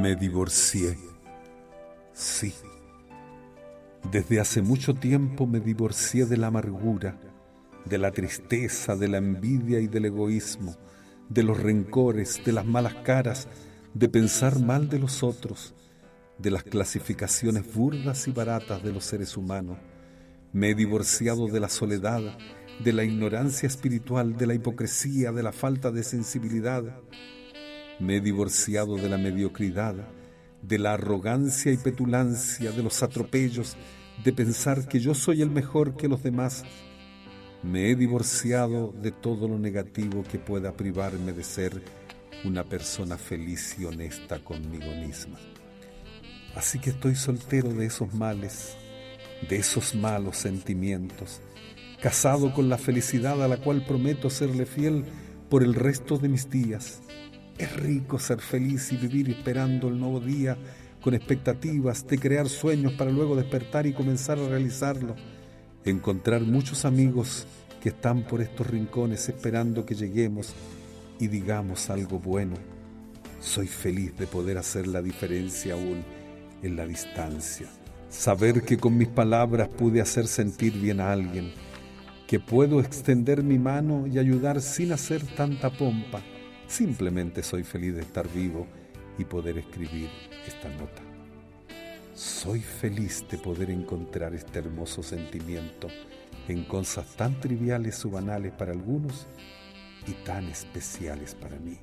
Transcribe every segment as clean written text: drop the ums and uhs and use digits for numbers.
Me divorcié. Sí. Desde hace mucho tiempo me divorcié de la amargura, de la tristeza, de la envidia y del egoísmo, de los rencores, de las malas caras, de pensar mal de los otros, de las clasificaciones burdas y baratas de los seres humanos. Me he divorciado de la soledad, de la ignorancia espiritual, de la hipocresía, de la falta de sensibilidad. Me he divorciado de la mediocridad, de la arrogancia y petulancia, de los atropellos, de pensar que yo soy el mejor que los demás. Me he divorciado de todo lo negativo que pueda privarme de ser una persona feliz y honesta conmigo misma. Así que estoy soltero de esos males, de esos malos sentimientos, casado con la felicidad a la cual prometo serle fiel por el resto de mis días. Es rico ser feliz y vivir esperando el nuevo día con expectativas de crear sueños para luego despertar y comenzar a realizarlo. Encontrar muchos amigos que están por estos rincones esperando que lleguemos y digamos algo bueno. Soy feliz de poder hacer la diferencia aún en la distancia. Saber que con mis palabras pude hacer sentir bien a alguien, que puedo extender mi mano y ayudar sin hacer tanta pompa. Simplemente soy feliz de estar vivo y poder escribir esta nota. Soy feliz de poder encontrar este hermoso sentimiento en cosas tan triviales o banales para algunos y tan especiales para mí.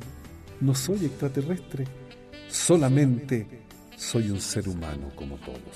No soy extraterrestre, solamente soy un ser humano como todos.